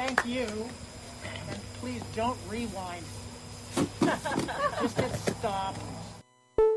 thank you. And please don't rewind. Just hit stop.